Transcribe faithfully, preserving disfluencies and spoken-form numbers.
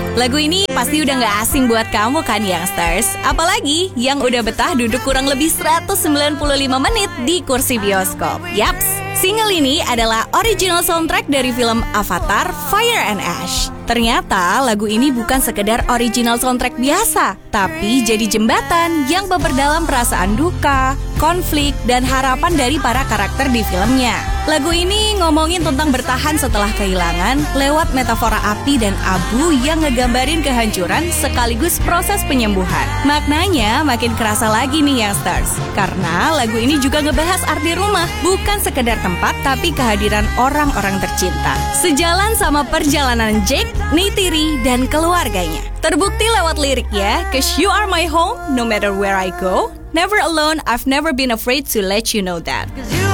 Lagu ini pasti udah gak asing buat kamu kan youngsters? Apalagi yang udah betah duduk kurang lebih seratus sembilan puluh lima menit di kursi bioskop. Yaps, single ini adalah original soundtrack dari film Avatar Fire and Ash. Ternyata lagu ini bukan sekedar original soundtrack biasa, tapi jadi jembatan yang memperdalam perasaan duka, konflik, dan harapan dari para karakter di filmnya. Lagu ini ngomongin tentang bertahan setelah kehilangan lewat metafora api dan abu yang ngegambarin kehancuran sekaligus proses penyembuhan. Maknanya makin kerasa lagi nih youngsters, karena lagu ini juga ngebahas arti rumah, bukan sekedar tempat tapi kehadiran orang-orang tercinta. Sejalan sama perjalanan Jake, Neytiri, dan keluarganya. Terbukti lewat liriknya, "Cause you are my home, no matter where I go. Never alone, I've never been afraid to let you know that."